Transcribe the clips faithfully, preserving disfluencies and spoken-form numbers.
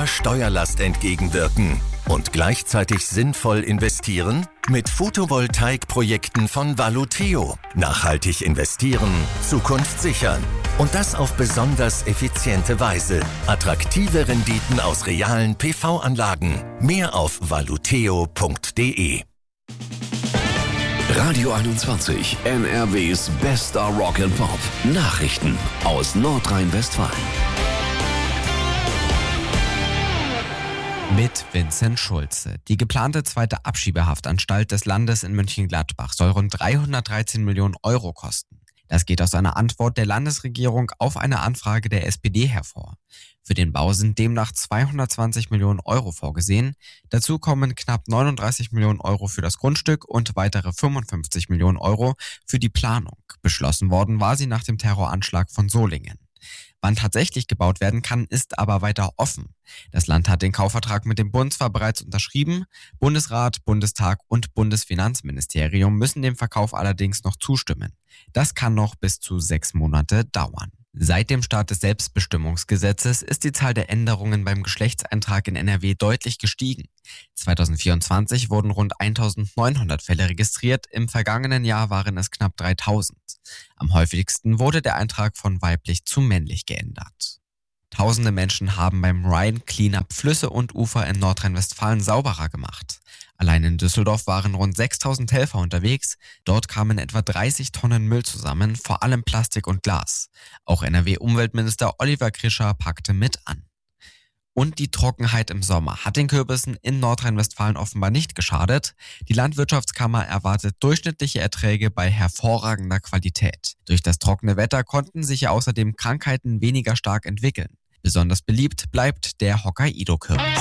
hoher Steuerlast entgegenwirken und gleichzeitig sinnvoll investieren? Mit Photovoltaikprojekten von Valuteo. Nachhaltig investieren, Zukunft sichern. Und das auf besonders effiziente Weise. Attraktive Renditen aus realen P V-Anlagen. Mehr auf valuteo punkt de. Radio einundzwanzig, N R Ws bester Rock and Pop. Nachrichten aus Nordrhein-Westfalen. Mit Vincent Schulze. Die geplante zweite Abschiebehaftanstalt des Landes in Mönchengladbach soll rund dreihundertdreizehn Millionen Euro kosten. Das geht aus einer Antwort der Landesregierung auf eine Anfrage der S P D hervor. Für den Bau sind demnach zweihundertzwanzig Millionen Euro vorgesehen. Dazu kommen knapp neununddreißig Millionen Euro für das Grundstück und weitere fünfundfünfzig Millionen Euro für die Planung. Beschlossen worden war sie nach dem Terroranschlag von Solingen. Wann tatsächlich gebaut werden kann, ist aber weiter offen. Das Land hat den Kaufvertrag mit dem Bund zwar bereits unterschrieben, Bundesrat, Bundestag und Bundesfinanzministerium müssen dem Verkauf allerdings noch zustimmen. Das kann noch bis zu sechs Monate dauern. Seit dem Start des Selbstbestimmungsgesetzes ist die Zahl der Änderungen beim Geschlechtseintrag in N R W deutlich gestiegen. zweitausendvierundzwanzig wurden rund eintausendneunhundert Fälle registriert, im vergangenen Jahr waren es knapp dreitausend. Am häufigsten wurde der Eintrag von weiblich zu männlich geändert. Tausende Menschen haben beim Rhine Cleanup Flüsse und Ufer in Nordrhein-Westfalen sauberer gemacht. Allein in Düsseldorf waren rund sechstausend Helfer unterwegs. Dort kamen etwa dreißig Tonnen Müll zusammen, vor allem Plastik und Glas. Auch N R W-Umweltminister Oliver Krischer packte mit an. Und die Trockenheit im Sommer hat den Kürbissen in Nordrhein-Westfalen offenbar nicht geschadet. Die Landwirtschaftskammer erwartet durchschnittliche Erträge bei hervorragender Qualität. Durch das trockene Wetter konnten sich ja außerdem Krankheiten weniger stark entwickeln. Besonders beliebt bleibt der Hokkaido-Kürbis.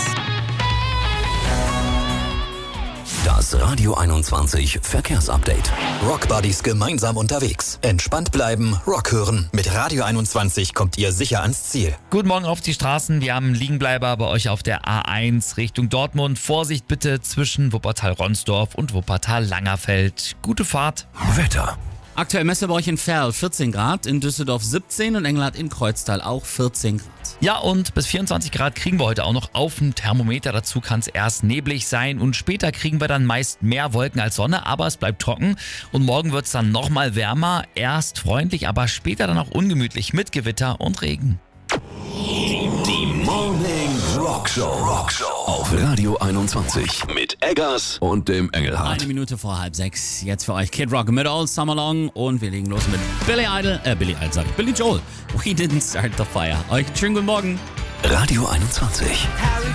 Das Radio einundzwanzig Verkehrsupdate. Rockbuddies gemeinsam unterwegs. Entspannt bleiben, Rock hören. Mit Radio einundzwanzig kommt ihr sicher ans Ziel. Guten Morgen auf die Straßen. Wir haben Liegenbleiber bei euch auf der A eins Richtung Dortmund. Vorsicht bitte zwischen Wuppertal-Ronsdorf und Wuppertal-Langerfeld. Gute Fahrt. Wetter. Aktuell Messe bei euch in Verl vierzehn Grad, in Düsseldorf siebzehn und Engelhardt in Kreuztal auch vierzehn Grad. Ja, und bis vierundzwanzig Grad kriegen wir heute auch noch auf dem Thermometer. Dazu kann es erst neblig sein und später kriegen wir dann meist mehr Wolken als Sonne, aber es bleibt trocken. Und morgen wird es dann nochmal wärmer, erst freundlich, aber später dann auch ungemütlich mit Gewitter und Regen. Die Morning Rock Show. Rock Show auf Radio einundzwanzig mit Eggers und dem Engelhardt. Eine Minute vor halb sechs. Jetzt für euch Kid Rock mit All Summer Long und wir legen los mit Billy Idol, äh Billy Idol sag ich, Billy Joel. We didn't start the fire. Euch schönen guten Morgen. Radio einundzwanzig. Harry